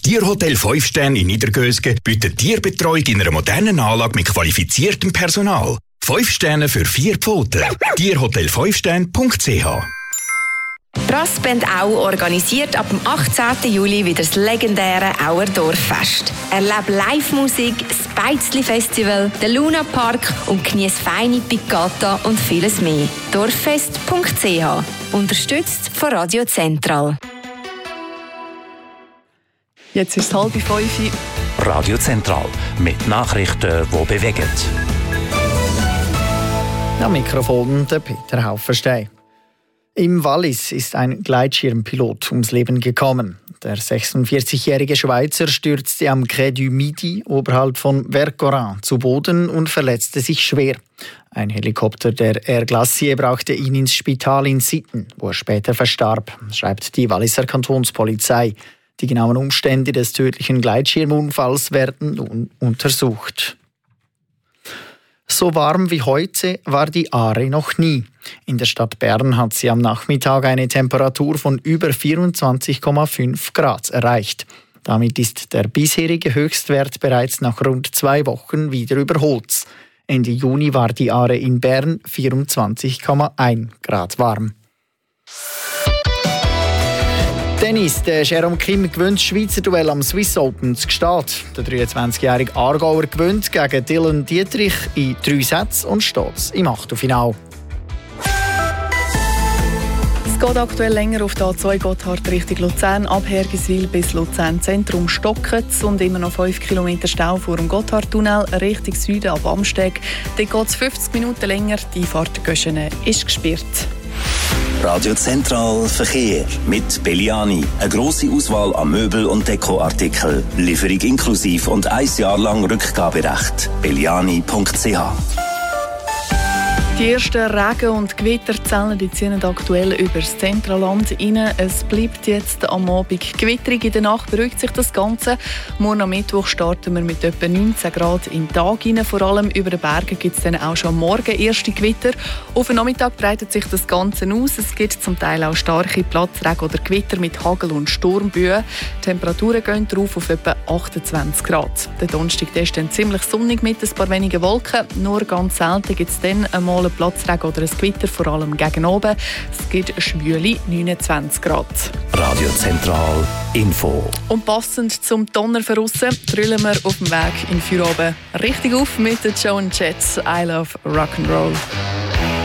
Tierhotel 5 Sterne in Niedergösgen bietet Tierbetreuung in einer modernen Anlage mit qualifiziertem Personal. 5 Sterne für 4 Pfoten. Tierhotel5stern.ch. Brassband Au organisiert ab dem 18. Juli wieder das legendäre Auer Dorffest. Erlebe Live-Musik, das Beizli-Festival, den Luna Park und genieße feine Piccata und vieles mehr. Dorffest.ch. Unterstützt von Radio Zentral. Jetzt ist es 4:30. Radio Zentral mit Nachrichten, die bewegen. Am Mikrofon der Peter Haufenstein. Im Wallis ist ein Gleitschirmpilot ums Leben gekommen. Der 46-jährige Schweizer stürzte am Quai du Midi oberhalb von Vercorin zu Boden und verletzte sich schwer. Ein Helikopter der Air Glacier brachte ihn ins Spital in Sitten, wo er später verstarb, schreibt die Walliser Kantonspolizei. Die genauen Umstände des tödlichen Gleitschirmunfalls werden nun untersucht. So warm wie heute war die Aare noch nie. In der Stadt Bern hat sie am Nachmittag eine Temperatur von über 24,5 Grad erreicht. Damit ist der bisherige Höchstwert bereits nach rund 2 Wochen wieder überholt. Ende Juni war die Aare in Bern 24,1 Grad warm. Tennis. Der Jerome Kim gewinnt das Schweizer Duell am Swiss Open zu Gstaad. Der 23-jährige Aargauer gewinnt gegen Dylan Dietrich in 3 Sätzen und steht im Achtelfinale. Es geht aktuell länger auf der A2 Gotthard Richtung Luzern, ab Hergiswil bis Luzern Zentrum Stockitz und immer noch 5 Kilometer Stau vor dem Gotthardtunnel Richtung Süden ab Amsteg. Dort geht es 50 Minuten länger, die Fahrt Göschene ist gesperrt. Radio Zentral Verkehr mit Belliani. Eine grosse Auswahl an Möbel- und Dekoartikeln. Lieferung inklusiv und 1 Jahr lang Rückgaberecht. Belliani.ch. Die ersten Regen- und Gewitterzellen ziehen aktuell über das Zentralland rein. Es bleibt jetzt am Abend gewitterig. In der Nacht beruhigt sich das Ganze. Morgen am Mittwoch starten wir mit etwa 19 Grad in den Tag rein. Vor allem über den Bergen gibt es dann auch schon am Morgen erste Gewitter. Auf den Nachmittag breitet sich das Ganze aus. Es gibt zum Teil auch starke Platzregen oder Gewitter mit Hagel- und Sturmböen. Die Temperaturen gehen drauf auf etwa 28 Grad. Der Donnerstag ist dann ziemlich sonnig mit ein paar wenigen Wolken. Nur ganz selten gibt es dann einmal Platzregen oder ein Gewitter, vor allem gegen oben. Es gibt schwüle 29 Grad. Radio Zentral Info. Und passend zum Donner draussen trüllen wir auf dem Weg in Feierabend richtig auf mit den Joan Jets. I love Rock'n'Roll.